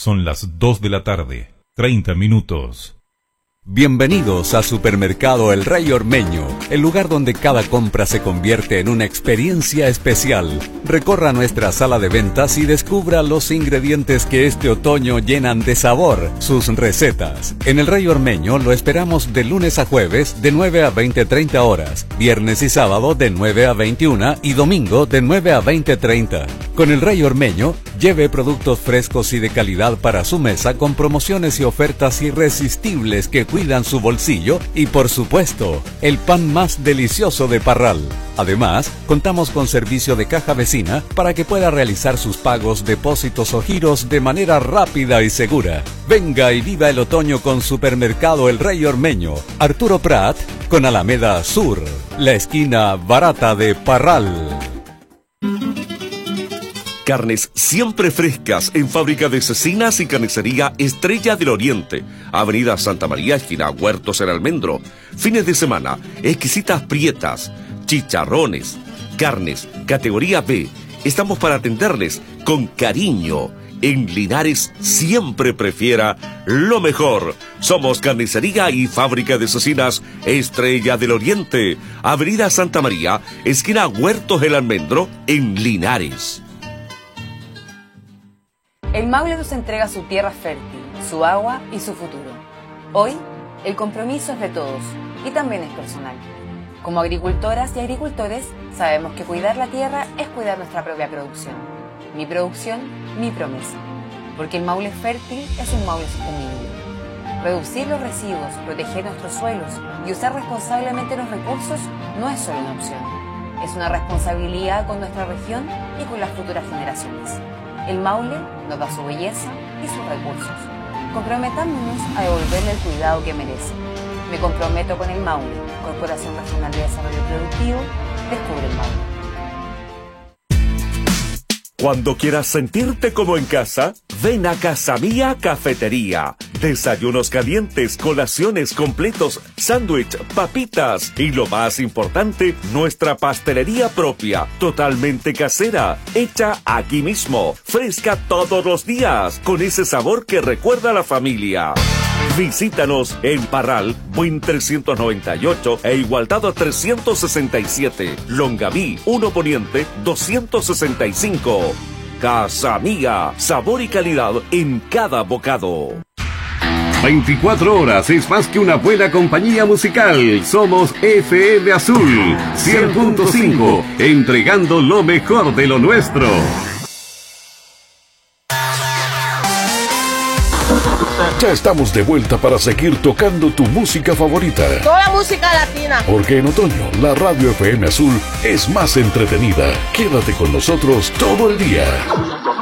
Son las 2 de la tarde, 30 minutos. Bienvenidos a Supermercado El Rey Ormeño, el lugar donde cada compra se convierte en una experiencia especial. Recorra nuestra sala de ventas y descubra los ingredientes que este otoño llenan de sabor sus recetas. En El Rey Ormeño lo esperamos de lunes a jueves de 9 a 20:30 horas, viernes y sábado de 9 a 21 y domingo de 9 a 20:30. Con El Rey Ormeño, lleve productos frescos y de calidad para su mesa con promociones y ofertas irresistibles que cuidan su bolsillo y, por supuesto, el pan más delicioso de Parral. Además, contamos con servicio de caja vecina para que pueda realizar sus pagos, depósitos o giros de manera rápida y segura. Venga y viva el otoño con Supermercado El Rey Ormeño, Arturo Prat, con Alameda Sur, la esquina barata de Parral. Carnes siempre frescas en Fábrica de Cecinas y Carnicería Estrella del Oriente, Avenida Santa María, esquina Huertos El Almendro. Fines de semana, exquisitas prietas, chicharrones, carnes, categoría B. Estamos para atenderles con cariño. En Linares siempre prefiera lo mejor. Somos Carnicería y Fábrica de Cecinas Estrella del Oriente, Avenida Santa María, esquina Huertos El Almendro, en Linares. El Maule nos entrega su tierra fértil, su agua y su futuro. Hoy, el compromiso es de todos y también es personal. Como agricultoras y agricultores, sabemos que cuidar la tierra es cuidar nuestra propia producción. Mi producción, mi promesa. Porque el Maule fértil es un Maule sostenible. Reducir los residuos, proteger nuestros suelos y usar responsablemente los recursos no es solo una opción. Es una responsabilidad con nuestra región y con las futuras generaciones. El Maule nos da su belleza y sus recursos. Comprometámonos a devolverle el cuidado que merece. Me comprometo con el Maule, Corporación Regional de Desarrollo Productivo. Descubre el Maule. Cuando quieras sentirte como en casa, ven a Casa Mía Cafetería. Desayunos calientes, colaciones completos, sándwich, papitas y lo más importante, nuestra pastelería propia, totalmente casera, hecha aquí mismo, fresca todos los días, con ese sabor que recuerda a la familia. Visítanos en Parral, Buin 398 e Igualdad 367, Longaví 1 Poniente 265. Casa Mía, sabor y calidad en cada bocado. 24 horas es más que una buena compañía musical. Somos FM Azul 100.5, entregando lo mejor de lo nuestro. Ya estamos de vuelta para seguir tocando tu música favorita. Toda música latina. Porque en otoño la radio FM Azul es más entretenida. Quédate con nosotros todo el día.